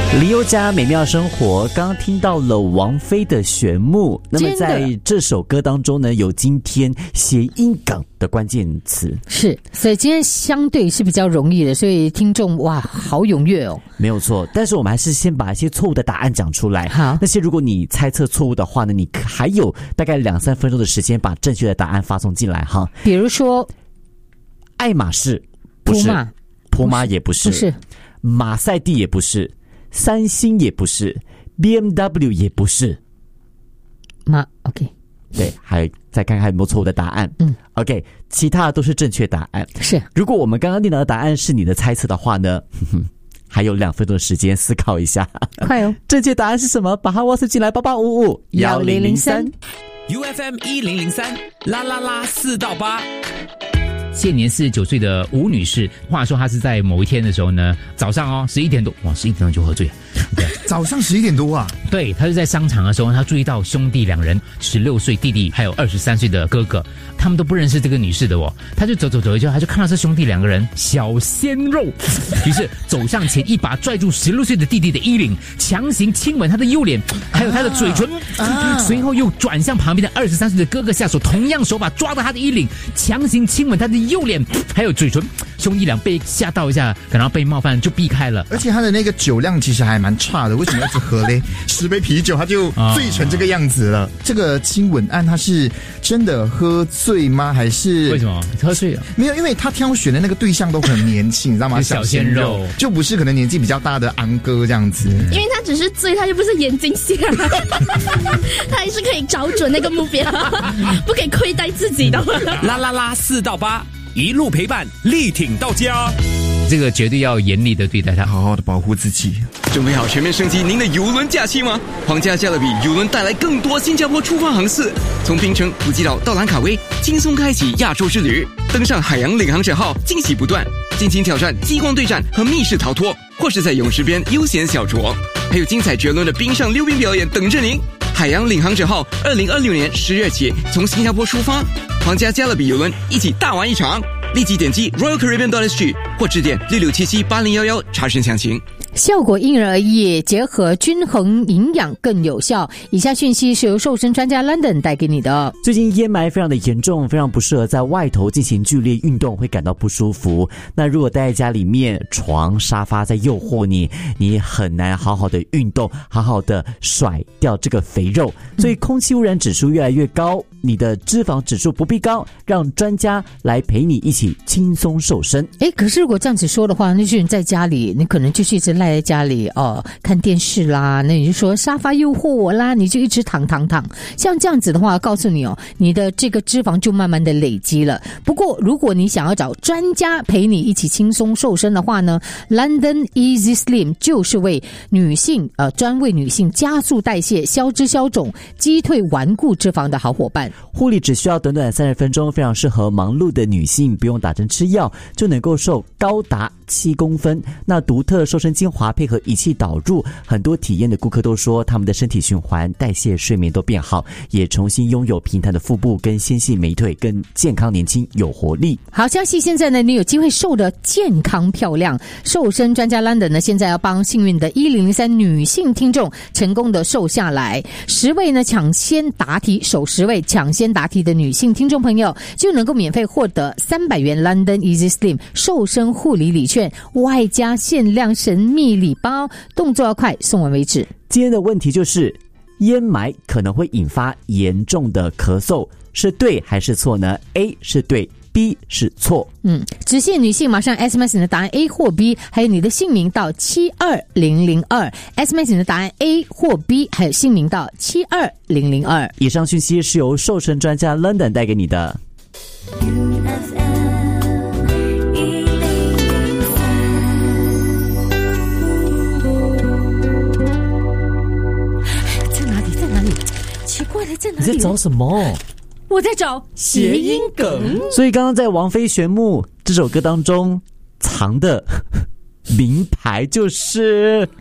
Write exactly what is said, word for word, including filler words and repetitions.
林宥嘉美妙生活，刚刚听到了王菲的旋木。那么在这首歌当中呢，有今天谐音梗的关键词， 是，所以今天相对是比较容易的，所以听众哇好踊跃哦。 没有错，但是我们还是先把一些错误的答案讲出来。 好， 那些如果你猜测错误的话呢，你还有大概两三分钟的时间把正确的答案发送进来哈。 比如说， 爱马仕不是，普马也不是， 不是， 马赛蒂也不是。三星也不是 ，B M W 也不是， 妈 OK， 对，还再看看有没有错误的答案。 嗯 ，OK， 其他的都是正确答案。 是， 如果我们刚刚念到的答案是你的猜测的话呢，哼哼还有两分钟的时间思考一下。 快哦！ 正确答案是什么？把它 WhatsApp 进来八八五五一零零三 U F M 一零零三啦啦啦四到八。 现年四十九岁的吴女士，话说她是在某一天的时候呢，早上哦十一点多，哇，十一点多就喝醉了。 早上十一点多啊？ 对，她是在商场的时候，她注意到兄弟两人，十六岁弟弟还有二十三岁的哥哥，他们都不认识这个女士的哦。她就走走走一圈，她就看到这兄弟两个人小鲜肉，于是走上前一把拽住十六岁的弟弟的衣领，强行亲吻他的右脸，还有他的嘴唇，啊、随后又转向旁边的二十三岁的哥哥下手，同样手把抓到他的衣领，强行亲吻他的右脸还有嘴唇。兄弟俩被吓到一下，感到被冒犯，就避开了。 而且他的那个酒量其实还蛮差的，为什么一直喝嘞？十杯啤酒他就醉成这个样子了。啊、这个亲吻案他是真的喝醉吗？还是为什么喝醉了？ 没有，因为他挑选的那个对象都很年轻，你知道吗？ 小鲜肉就不是可能年纪比较大的安哥这样子。 因为他只是醉，他就不是眼睛瞎，他还是可以找准那个目标，不可以亏待自己的。 啦啦啦四到八。一路陪伴，力挺到家。 这个绝对要严厉的对待他， 好好的保护自己。 准备好全面升级您的邮轮假期吗？皇家加勒比邮轮带来更多新加坡出发航次，从槟城、普吉岛到兰卡威，轻松开启亚洲之旅。登上海洋领航者号，惊喜不断，尽情挑战激光对战和密室逃脱，或是在泳池边悠闲小酌，还有精彩绝伦的冰上溜冰表演等着您。海洋领航者号二零二六年十月起从新加坡出发，皇家加勒比邮轮一起大玩一场。立即点击 Royal Caribbean dot S G 或致电六六七七八零一一查询详情。 效果因人而异，结合均衡营养更有效。以下讯息是由瘦身专家 London 带给你的。 最近烟霾非常的严重，非常不适合在外头进行剧烈运动，会感到不舒服。那如果待在家里面，床沙发在诱惑你，你很难好好的运动，好好的甩掉这个肥肉。所以空气污染指数越来越高，你的脂肪指数不必高，让专家来陪你一起轻松瘦身。 诶，可是如果这样子说的话，那些人在家里，你可能就是一直赖在家里哦，看电视啦，那你就说沙发诱惑我啦，你就一直躺躺躺。像这样子的话，告诉你哦，你的这个脂肪就慢慢的累积了。不过如果你想要找专家陪你一起轻松瘦身的话呢， London Easy Slim 就是为女性呃专为女性加速代谢、消脂消肿、击退顽固脂肪的好伙伴。 护理只需要短短三十分钟，非常适合忙碌的女性，不用打针吃药就能够瘦高达七公分。那独特瘦身精华配合仪器导入，很多体验的顾客都说他们的身体循环、代谢、睡眠都变好，也重新拥有平坦的腹部跟纤细美腿，更健康年轻有活力。 好消息，现在呢你有机会瘦得健康漂亮。瘦身专家 London 呢现在要帮幸运的一零零三女性听众成功的瘦下来。十位呢抢先答题，首十位抢先答题的女性听众朋友就能够免费获得三百元 London Easy Slim 瘦身护理礼券，外加限量神秘礼包，动作要快，送完为止。 今天的问题就是烟霾可能会引发严重的咳嗽，是对还是错呢？ A 是对， B 是错。 嗯，直线女性马上 S M S 你的答案 A 或 B， 还有你的姓名到七二零零二 S M S 你的答案 A 或 B， 还有姓名到七二零零二。 以上讯息是由瘦身专家 London 带给你的。你在找什么？ 我在找谐音梗。所以刚刚在王菲旋木这首歌当中藏的名牌就是